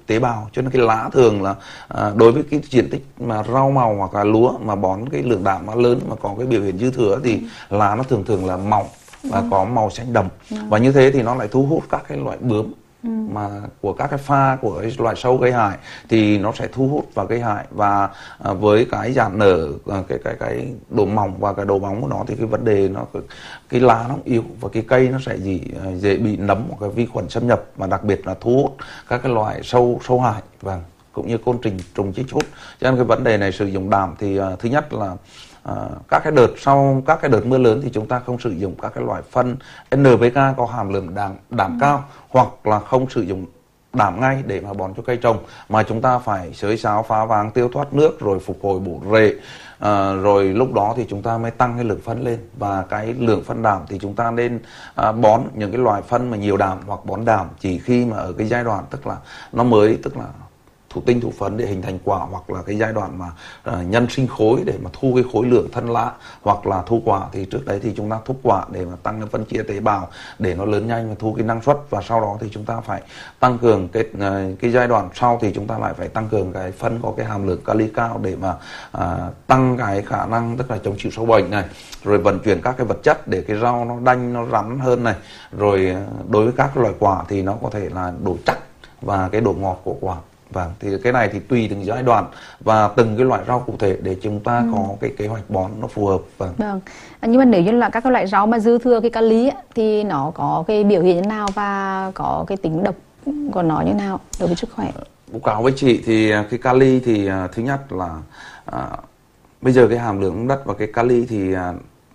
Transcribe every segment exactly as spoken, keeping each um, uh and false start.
tế bào, cho nên cái lá thường là à, đối với cái diện tích mà rau màu hoặc là lúa mà bón cái lượng đạm nó lớn mà có cái biểu hiện dư thừa thì ừ. lá nó thường thường là mỏng và ừ. có màu xanh đậm ừ. và như thế thì nó lại thu hút các cái loại bướm ừ. mà của các cái pha của cái loại sâu gây hại thì nó sẽ thu hút và gây hại. Và à, với cái giãn nở à, cái cái cái độ mỏng và cái độ bóng của nó thì cái vấn đề nó cái lá nó yếu và cái cây nó sẽ gì dễ bị nấm hoặc cái vi khuẩn xâm nhập, và đặc biệt là thu hút các cái loại sâu sâu hại và cũng như côn trùng trùng chích hút. Cho nên cái vấn đề này sử dụng đạm thì uh, thứ nhất là uh, các cái đợt sau các cái đợt mưa lớn thì chúng ta không sử dụng các cái loại phân en pê ca có hàm lượng đạm đạm ừ. cao, hoặc là không sử dụng đạm ngay để mà bón cho cây trồng, mà chúng ta phải xới xáo phá váng tiêu thoát nước rồi phục hồi bổ rễ, à, rồi lúc đó thì chúng ta mới tăng cái lượng phân lên. Và cái lượng phân đạm thì chúng ta nên à, bón những cái loại phân mà nhiều đạm hoặc bón đạm chỉ khi mà ở cái giai đoạn tức là nó mới tức là thụ tinh thụ phấn để hình thành quả, hoặc là cái giai đoạn mà uh, nhân sinh khối để mà thu cái khối lượng thân lá, hoặc là thu quả thì trước đấy thì chúng ta thúc quả để mà tăng cái phân chia tế bào để nó lớn nhanh và thu cái năng suất. Và sau đó thì chúng ta phải tăng cường cái uh, cái giai đoạn sau thì chúng ta lại phải tăng cường cái phân có cái hàm lượng kali cao để mà uh, tăng cái khả năng tức là chống chịu sâu bệnh này, rồi vận chuyển các cái vật chất để cái rau nó đanh nó rắn hơn này, rồi uh, đối với các loại quả thì nó có thể là độ chắc và cái độ ngọt của quả. Vâng, thì cái này thì tùy từng giai đoạn và từng cái loại rau cụ thể để chúng ta ừ. có cái kế hoạch bón nó phù hợp. Vâng. Vâng. Nhưng mà nếu như là các cái loại rau mà dư thừa cái kali ấy, thì nó có cái biểu hiện như nào và có cái tính độc của nó như nào đối với sức khỏe? Báo cáo với chị thì cái kali thì thứ nhất là à, bây giờ cái hàm lượng đất và cái kali thì à,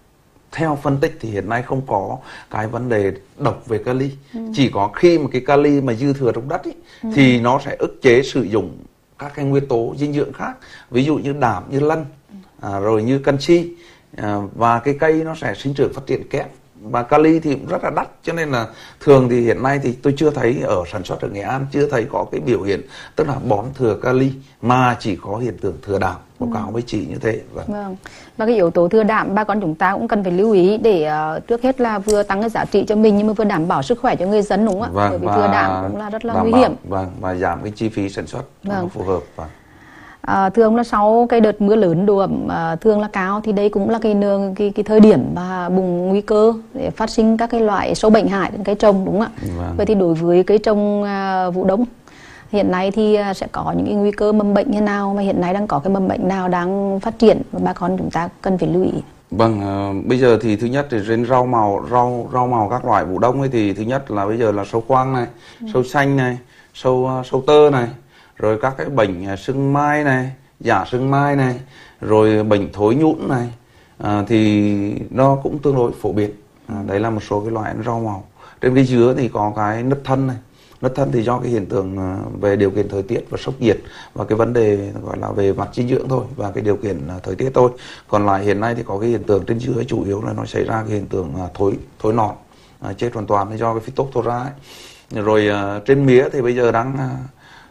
theo phân tích thì hiện nay không có cái vấn đề độc về kali. Ừ. Chỉ có khi mà cái kali mà dư thừa trong đất ý, ừ. thì nó sẽ ức chế sử dụng các cái nguyên tố dinh dưỡng khác, ví dụ như đạm, như lân, à, rồi như canxi, à, và cái cây nó sẽ sinh trưởng phát triển kém. Và kali thì cũng rất là đắt, cho nên là thường thì hiện nay thì tôi chưa thấy ở sản xuất ở Nghệ An chưa thấy có cái biểu hiện tức là bón thừa kali, mà chỉ có hiện tượng thừa đạm. Báo cáo với chị như thế. Vâng. Vâng. Và cái yếu tố thừa đạm bà con chúng ta cũng cần phải lưu ý để uh, trước hết là vừa tăng cái giá trị cho mình nhưng mà vừa đảm bảo sức khỏe cho người dân, đúng không ạ? Vâng, bởi vì thừa đạm cũng là rất là nguy bảo, hiểm. Vâng, và giảm cái chi phí sản xuất vâng. nó phù hợp. Vâng. À, thường là sau cái đợt mưa lớn độ ẩm à, thường là cao thì đây cũng là cái nương cái, cái thời điểm mà bùng nguy cơ để phát sinh các cái loại sâu bệnh hại đến cây trồng, đúng không ạ? Vâng. Vậy thì đối với cây trồng à, vụ đông hiện nay thì sẽ có những cái nguy cơ mầm bệnh như nào, mà hiện nay đang có cái mầm bệnh nào đang phát triển và bà con chúng ta cần phải lưu ý? Vâng, uh, bây giờ thì thứ nhất thì trên rau màu rau rau màu các loại vụ đông ấy thì thứ nhất là bây giờ là sâu quang này, ừ. sâu xanh này, sâu sâu tơ này, rồi các cái bệnh sưng mai này, giả sưng mai này, rồi bệnh thối nhũn này, à, thì nó cũng tương đối phổ biến. À, đấy là một số cái loại rau màu. Trên cái dứa thì có cái nứt thân này. Nứt thân thì do cái hiện tượng về điều kiện thời tiết và sốc nhiệt và cái vấn đề gọi là về mặt dinh dưỡng thôi và cái điều kiện thời tiết thôi. Còn lại hiện nay thì có cái hiện tượng trên dứa chủ yếu là nó xảy ra cái hiện tượng thối thối nọn, à, chết hoàn toàn do cái Phytophthora ấy. Rồi uh, trên mía thì bây giờ đang uh,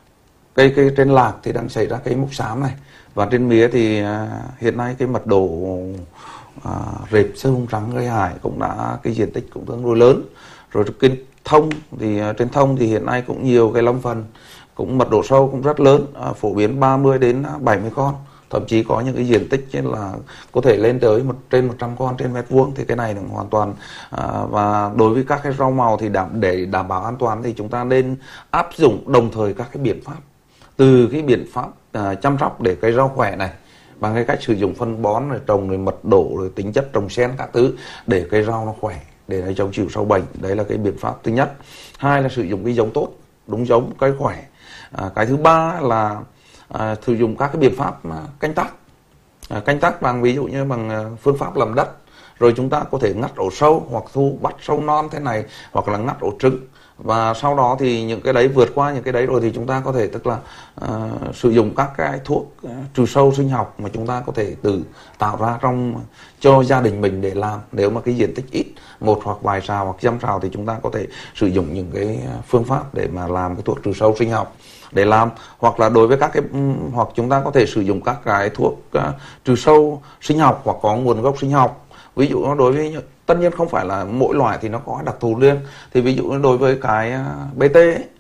cây cây trên lạc thì đang xảy ra cái mốc xám này, và trên mía thì uh, hiện nay cái mật độ uh, rệp sâu hung trắng gây hại cũng đã cái diện tích cũng tương đối lớn. Rồi cái thông thì uh, trên thông thì hiện nay cũng nhiều cái lâm phần, cũng mật độ sâu cũng rất lớn, uh, phổ biến ba mươi đến bảy mươi con, thậm chí có những cái diện tích trên là có thể lên tới một trên một trăm con trên mét vuông. Thì cái này là hoàn toàn à, và đối với các cái rau màu thì đảm để đảm bảo an toàn thì chúng ta nên áp dụng đồng thời các cái biện pháp, từ cái biện pháp à, chăm sóc để cây rau khỏe này bằng cái cách sử dụng phân bón rồi trồng rồi mật độ rồi tính chất trồng xen các thứ để cây rau nó khỏe, để nó chống chịu sâu bệnh. Đấy là cái biện pháp thứ nhất. Hai là sử dụng cái giống tốt, đúng giống, cây khỏe. À, cái thứ ba là À, sử dụng các cái biện pháp à, canh tác à, canh tác bằng ví dụ như bằng à, phương pháp làm đất, rồi chúng ta có thể ngắt ổ sâu hoặc thu bắt sâu non thế này, hoặc là ngắt ổ trứng, và sau đó thì những cái đấy vượt qua những cái đấy rồi thì chúng ta có thể tức là à, sử dụng các cái thuốc à, trừ sâu sinh học mà chúng ta có thể tự tạo ra trong cho gia đình mình để làm. Nếu mà cái diện tích ít, một hoặc vài sào hoặc dăm sào thì chúng ta có thể sử dụng những cái phương pháp để mà làm cái thuốc trừ sâu sinh học để làm, hoặc là đối với các cái hoặc chúng ta có thể sử dụng các cái thuốc uh, trừ sâu sinh học hoặc có nguồn gốc sinh học. Ví dụ nó đối với, tất nhiên không phải là mỗi loại thì nó có đặc thù riêng, thì ví dụ đối với cái uh, bê tê ấy,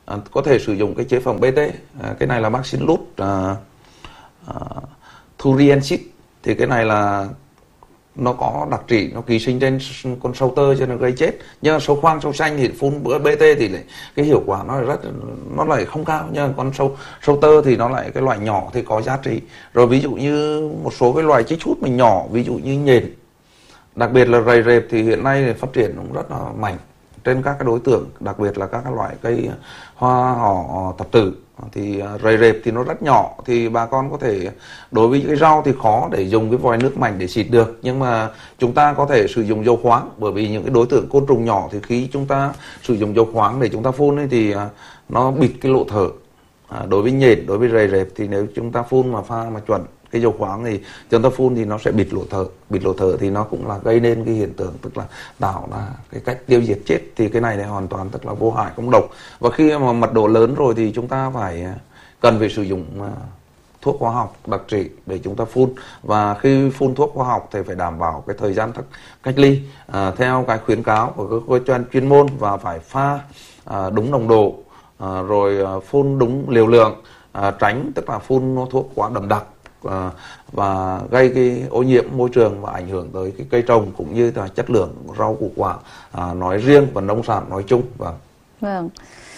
à, có thể sử dụng cái chế phẩm bê tê. À, cái này là Bacillus à, à, thuringiensis. Thì cái này là nó có đặc trị, nó ký sinh trên con sâu tơ cho nó gây chết. Nhưng mà sâu khoang, sâu xanh thì phun bữa bê tê thì lại cái hiệu quả nó rất nó lại không cao. Nhưng mà con sâu sâu tơ thì nó lại cái loại nhỏ thì có giá trị. Rồi ví dụ như một số cái loài chích hút mình nhỏ, ví dụ như nhện, đặc biệt là rầy rệp thì hiện nay phát triển cũng rất là mạnh trên các cái đối tượng, đặc biệt là các cái loại cây hoa họ thập tử. Thì rầy rệp thì nó rất nhỏ, thì bà con có thể, đối với cái rau thì khó để dùng cái vòi nước mạnh để xịt được, nhưng mà chúng ta có thể sử dụng dầu khoáng, bởi vì những cái đối tượng côn trùng nhỏ thì khi chúng ta sử dụng dầu khoáng để chúng ta phun ấy thì nó bịt cái lỗ thở. À, đối với nhện, đối với rầy rệp thì nếu chúng ta phun mà pha mà chuẩn cái dầu khoáng thì chúng ta phun thì nó sẽ bịt lỗ thở, bịt lỗ thở thì nó cũng là gây nên cái hiện tượng tức là tạo ra cái cách tiêu diệt chết. Thì cái này này hoàn toàn tức là vô hại không độc. Và khi mà mật độ lớn rồi thì chúng ta phải cần phải sử dụng thuốc hóa học đặc trị để chúng ta phun. Và khi phun thuốc hóa học thì phải đảm bảo cái thời gian cách ly à, theo cái khuyến cáo của các cơ quan chuyên môn, và phải pha à, đúng nồng độ, à, rồi à, phun đúng liều lượng, à, tránh tức là phun thuốc quá đậm đặc à, và gây cái ô nhiễm môi trường và ảnh hưởng tới cái cây trồng cũng như là chất lượng rau củ quả à, nói riêng và nông sản nói chung. Vâng. Vâng.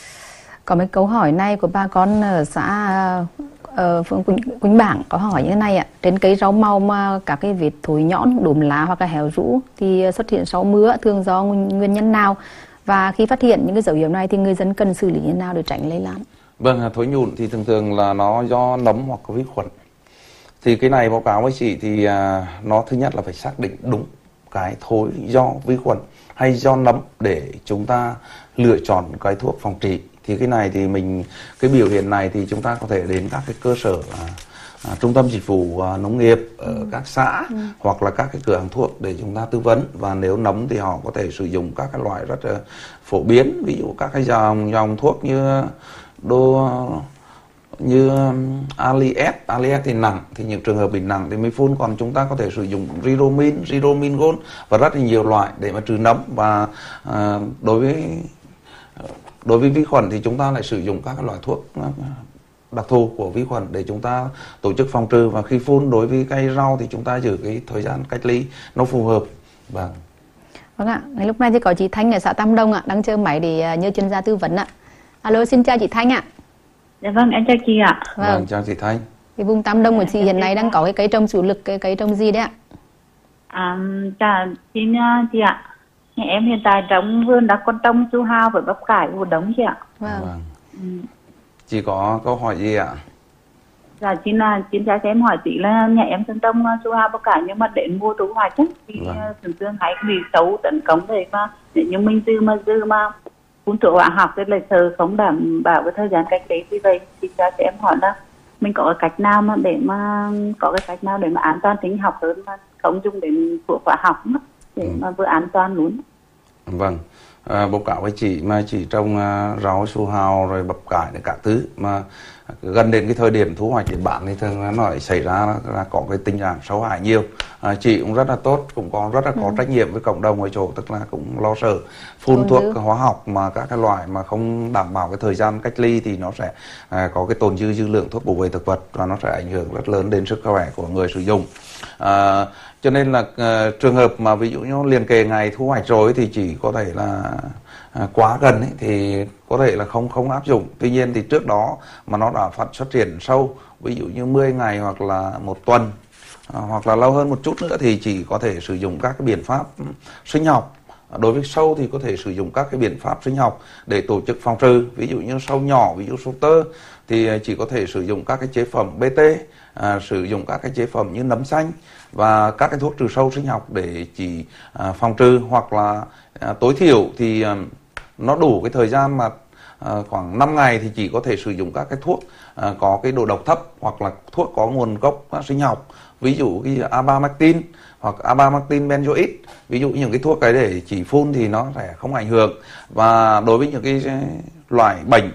Có mấy câu hỏi này của bà con ở xã uh, phường Quỳnh, Quỳnh Bảng có hỏi như thế này ạ. Trên cây rau màu mà các cái vết thối nhõn, đốm lá hoặc là héo rũ thì xuất hiện sau mưa thường do nguyên nhân nào? Và khi phát hiện những cái dấu hiệu này thì người dân cần xử lý như thế nào để tránh lây lan? Vâng, thối nhụn thì thường thường là nó do nấm hoặc vi khuẩn. Thì cái này báo cáo với chị thì à, nó thứ nhất là phải xác định đúng cái thối do vi khuẩn hay do nấm để chúng ta lựa chọn cái thuốc phòng trị. Thì cái này thì mình, cái biểu hiện này thì chúng ta có thể đến các cái cơ sở à, à, trung tâm dịch vụ à, nông nghiệp ở ừ. các xã ừ. hoặc là các cái cửa hàng thuốc để chúng ta tư vấn. Và nếu nấm thì họ có thể sử dụng các cái loại rất là phổ biến, ví dụ các cái dòng dòng thuốc như đô như Aliet, Aliet thì nặng, thì những trường hợp bị nặng thì mới phun. Còn chúng ta có thể sử dụng Ridomin, Ridomin Gold và rất là nhiều loại để mà trừ nấm. Và à, đối với đối với vi khuẩn thì chúng ta lại sử dụng các loại thuốc đặc thù của vi khuẩn để chúng ta tổ chức phòng trừ. Và khi phun đối với cây rau thì chúng ta giữ cái thời gian cách ly nó phù hợp. Vâng. Vâng ạ, ngay lúc này thì có chị Thanh ở xã Tam Đông ạ, đang chờ máy để nhờ chuyên gia tư vấn ạ. Alo, xin chào chị Thanh ạ. Dạ vâng, em chào chị ạ. Vâng, vâng chào chị Thanh. Cái vùng Tam Đông của chị hiện nay đang có cái cây trồng chủ lực, cái cây trồng gì đấy ạ? À, chào xin chị ạ. Em hiện tại trồng vườn đã con trồng su hào với bắp cải vụ đống chị ạ. Vâng. Vâng. Ừ. Chị có câu hỏi gì ạ? Dạ, xin là xin cho em hỏi chị là nhà em trồng trồng su hào bắp cải nhưng mà đến mùa thu hoạch ấy, thì vâng. thường thường hay bị xấu tấn công để mà để như mình dư mà dư mà phun thuốc hóa học thì lại sợ không đảm bảo cái thời gian cách ly. Vì vậy thì cho em hỏi là mình có cái cách nào mà để mà có cái cách nào để mà an toàn sinh học hơn mà không dùng đến thuốc hóa học nữa, để ừ. mà vừa an toàn luôn. Vâng, à, báo cáo với chị mà chị trồng uh, rau su hào rồi bắp cải để các thứ mà gần đến cái thời điểm thu hoạch để bán thì thường nó lại xảy ra là có cái tình trạng xấu hại nhiều. À, chị cũng rất là tốt, cũng có rất là có ừ. trách nhiệm với cộng đồng ở chỗ, tức là cũng lo sợ phun ừ. thuốc hóa học mà các cái loại mà không đảm bảo cái thời gian cách ly thì nó sẽ à, có cái tồn dư dư lượng thuốc bảo vệ thực vật và nó sẽ ảnh hưởng rất lớn đến sức khỏe của người sử dụng. À, cho nên là uh, trường hợp mà ví dụ như liền kề ngày thu hoạch rồi thì chỉ có thể là uh, quá gần ấy, thì có thể là không không áp dụng. Tuy nhiên thì trước đó mà nó đã phát xuất triển sâu, ví dụ như mười ngày hoặc là một tuần uh, hoặc là lâu hơn một chút nữa thì chỉ có thể sử dụng các cái biện pháp sinh học. Đối với sâu thì có thể sử dụng các cái biện pháp sinh học để tổ chức phòng trừ. Ví dụ như sâu nhỏ, ví dụ sâu tơ thì chỉ có thể sử dụng các cái chế phẩm bê tê, à, sử dụng các cái chế phẩm như nấm xanh và các cái thuốc trừ sâu sinh học để chỉ à, phòng trừ. Hoặc là à, tối thiểu thì à, nó đủ cái thời gian mà à, khoảng năm ngày thì chỉ có thể sử dụng các cái thuốc à, có cái độ độc thấp hoặc là thuốc có nguồn gốc à, sinh học. Ví dụ cái abamectin hoặc abamectin benzoate, ví dụ những cái thuốc cái để chỉ phun thì nó sẽ không ảnh hưởng. Và đối với những cái loại bệnh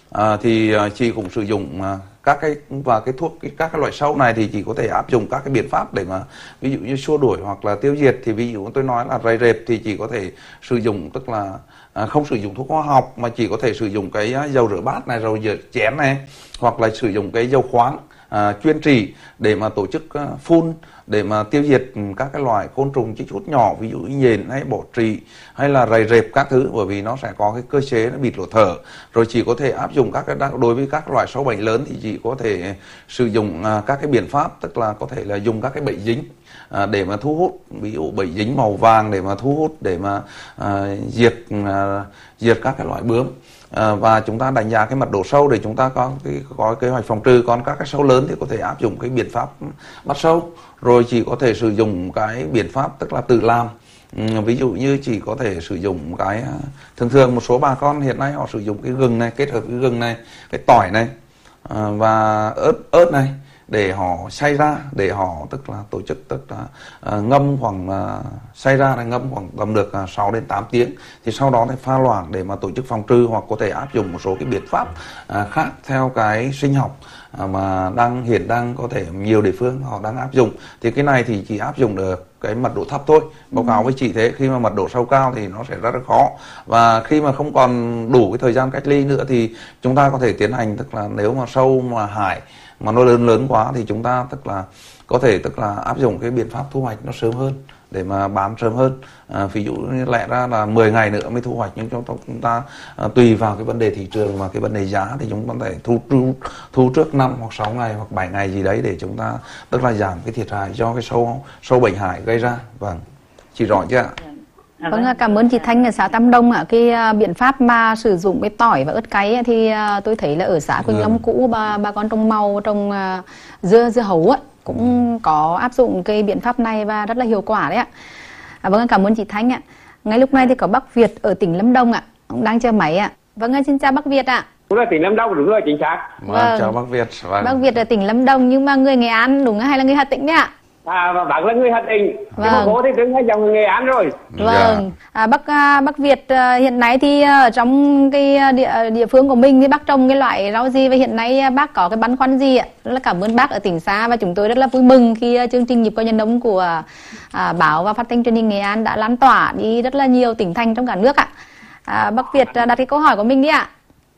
à, thì chị cũng sử dụng các cái và cái thuốc các cái loại sâu này thì chỉ có thể áp dụng các cái biện pháp để mà ví dụ như xua đuổi hoặc là tiêu diệt. Thì ví dụ tôi nói là rầy rệp thì chỉ có thể sử dụng, tức là à, không sử dụng thuốc hóa học mà chỉ có thể sử dụng cái dầu rửa bát này, dầu rửa chén này, hoặc là sử dụng cái dầu khoáng à, chuyên trị để mà tổ chức uh, phun để mà tiêu diệt các cái loại côn trùng chích hút nhỏ, ví dụ như nhện hay bọ trì hay là rầy rệp các thứ, bởi vì nó sẽ có cái cơ chế nó bịt lỗ thở. Rồi chỉ có thể áp dụng các cái đối với các loại sâu bệnh lớn thì chỉ có thể sử dụng uh, các cái biện pháp, tức là có thể là dùng các cái bẫy dính à, để mà thu hút, ví dụ bẫy dính màu vàng để mà thu hút để mà à, diệt à, diệt các cái loại bướm. À, và chúng ta đánh giá cái mật độ sâu để chúng ta có cái có kế hoạch phòng trừ. Còn các cái sâu lớn thì có thể áp dụng cái biện pháp bắt sâu, rồi chỉ có thể sử dụng cái biện pháp tức là tự làm. Ừ, ví dụ như chỉ có thể sử dụng cái thường thường một số bà con hiện nay họ sử dụng cái gừng này kết hợp với gừng này, cái tỏi này à, và ớt ớt này để họ xay ra, để họ tức là tổ chức tức là uh, ngâm khoảng uh, xay ra này ngâm khoảng tầm được uh, sáu đến tám tiếng, thì sau đó thì pha loãng để mà tổ chức phòng trừ, hoặc có thể áp dụng một số cái biện pháp uh, khác theo cái sinh học uh, mà đang hiện đang có thể nhiều địa phương họ đang áp dụng. Thì cái này thì chỉ áp dụng được cái mật độ thấp thôi. Báo cáo với chị thế, khi mà mật độ sâu cao thì nó sẽ rất là khó, và khi mà không còn đủ cái thời gian cách ly nữa thì chúng ta có thể tiến hành, tức là nếu mà sâu mà hại mà nó lớn lớn quá thì chúng ta tức là có thể tức là áp dụng cái biện pháp thu hoạch nó sớm hơn để mà bán sớm hơn. À, ví dụ như lẽ ra là mười ngày nữa mới thu hoạch, nhưng chúng ta, chúng ta à, tùy vào cái vấn đề thị trường và cái vấn đề giá thì chúng ta có thể thu, thu, thu trước năm hoặc sáu ngày hoặc bảy ngày gì đấy để chúng ta tức là giảm cái thiệt hại do cái sâu sâu bệnh hại gây ra. Vâng, chị rõ chưa ạ? Vâng, cảm ơn chị Thanh ở xã Tam Đông ạ. Cái uh, biện pháp mà sử dụng cái tỏi và ớt cay thì uh, tôi thấy là ở xã Quỳnh Long cũ bà bà con trồng màu, trồng uh, dưa dưa hấu á, cũng ừ. có áp dụng cái biện pháp này và rất là hiệu quả đấy ạ. À, vâng, cảm ơn chị Thanh ạ. Ngay lúc này thì có bác Việt ở tỉnh Lâm Đồng ạ, ông đang chờ máy ạ. Vâng, xin chào bác Việt ạ. Đúng là tỉnh Lâm Đồng, đúng rồi, chính xác. Vâng, vâng. Chào bác Việt. Vâng. Bác Việt ở tỉnh Lâm Đồng nhưng mà người Nghệ An đúng hay là người Hà Tĩnh đấy ạ? À, và bác là người Hà Tĩnh, vâng. nhưng mà bố thì đứng ở dòng Nghệ An rồi. Vâng, à, bác bác Việt hiện nay thì ở trong cái địa địa phương của mình thì bác trồng cái loại rau gì, và hiện nay bác có cái băn khoăn gì ạ? Rất là cảm ơn bác ở tỉnh xa, và chúng tôi rất là vui mừng khi chương trình Nhịp Cầu Nhà Nông của à, báo và phát thanh truyền hình Nghệ An đã lan tỏa đi rất là nhiều tỉnh thành trong cả nước ạ. À, bác Việt đặt cái câu hỏi của mình đi ạ.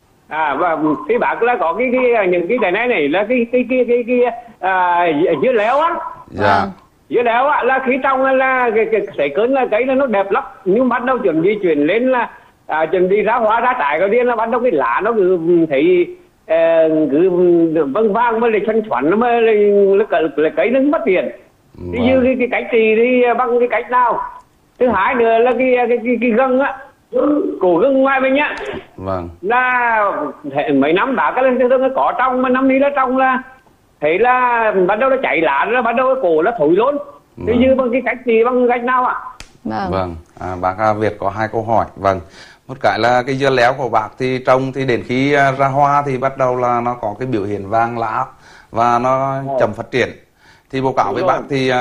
À, và cái bác là có cái, cái những cái cái này này là cái cái cái cái, cái, cái à, dưa léo á. Dạ. Dưa léo á là khi trong là cái, cái sấy cơn là cái nó đẹp lắm, nhưng bắt đầu chuẩn bị chuyển lên là à, chuẩn bị ra hoa ra trái đầu tiên là bắt đầu cái lá nó cứ thấy uh, cứ vâng vang mới lại xoăn xoắn nó mới là cái nó mất tiền. Vâng. Thì như cái, cái cách thì đi bằng cái cách nào. Thứ hai nữa là cái cái cái, cái gân á, cổ gân ngoài bên nhá. Vâng. Là mấy năm đã cái lên nó có trong, mà năm nay là trong là thấy là bắt đầu nó chảy lá ra, bắt đầu cái cổ nó thối luôn. Vâng. Thế như bằng cái cách gì, bằng cách nào ạ? Vâng, vâng. À, bác Việt có hai câu hỏi. Vâng, một cái là cái dưa léo của bác thì trồng thì đến khi ra hoa thì bắt đầu là nó có cái biểu hiện vàng lá và nó chậm phát triển. Thì báo cáo với bác thì uh,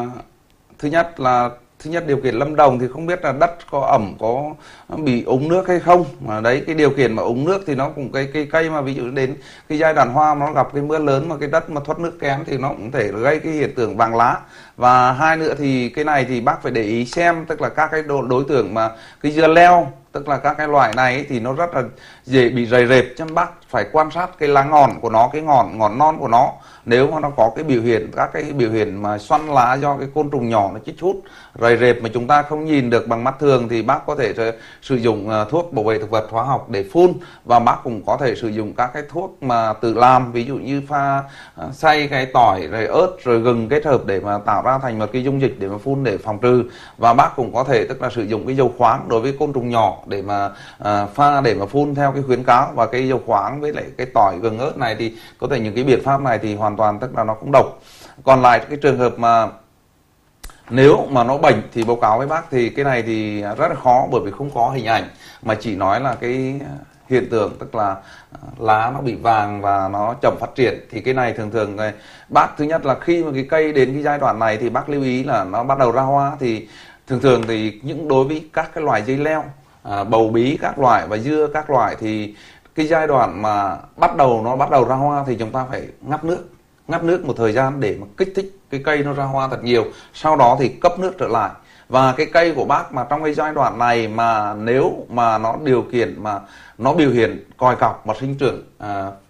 thứ nhất là thứ nhất điều kiện Lâm Đồng thì không biết là đất có ẩm, có bị úng nước hay không. Mà đấy, cái điều kiện mà úng nước thì nó cũng cái cây cây mà ví dụ đến cái giai đoạn hoa mà nó gặp cái mưa lớn mà cái đất mà thoát nước kém thì nó cũng thể gây cái hiện tượng vàng lá. Và hai nữa thì cái này thì bác phải để ý xem, tức là các cái đối tượng mà cái dưa leo, tức là các cái loại này ấy, thì nó rất là dễ bị rầy rệp, cho bác phải quan sát cái lá ngọn của nó, cái ngọn ngọn non của nó. Nếu mà nó có cái biểu hiện, các cái biểu hiện mà xoăn lá do cái côn trùng nhỏ nó chích hút rầy rệp mà chúng ta không nhìn được bằng mắt thường thì bác có thể sử dụng thuốc bảo vệ thực vật hóa học để phun. Và bác cũng có thể sử dụng các cái thuốc mà tự làm, ví dụ như pha xay cái tỏi rồi ớt rồi gừng kết hợp để mà tạo ra thành một cái dung dịch để mà phun để phòng trừ. Và bác cũng có thể tức là sử dụng cái dầu khoáng đối với côn trùng nhỏ để mà à, pha để mà phun theo cái khuyến cáo. Và cái dầu khoáng với lại cái tỏi gừng ớt này thì có thể những cái biện pháp này thì hoàn toàn tức là nó không độc. Còn lại cái trường hợp mà nếu mà nó bệnh thì báo cáo với bác thì cái này thì rất là khó, bởi vì không có hình ảnh mà chỉ nói là cái hiện tượng tức là lá nó bị vàng và nó chậm phát triển. Thì cái này thường thường bác thứ nhất là khi mà cái cây đến cái giai đoạn này thì bác lưu ý là nó bắt đầu ra hoa thì thường thường thì những đối với các cái loài dây leo, à, bầu bí các loại và dưa các loại thì cái giai đoạn mà bắt đầu nó bắt đầu ra hoa thì chúng ta phải ngắt nước, ngắt nước một thời gian để mà kích thích cái cây nó ra hoa thật nhiều, sau đó thì cấp nước trở lại. Và cái cây của bác mà trong cái giai đoạn này mà nếu mà nó điều kiện mà nó biểu hiện còi cọc mà sinh trưởng à,